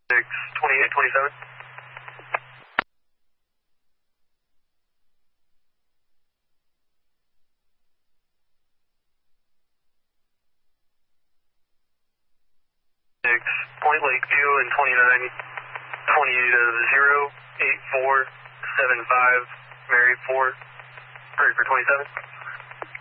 2827. Point Lakeview and 29208475 Mary 4, hurry for 27.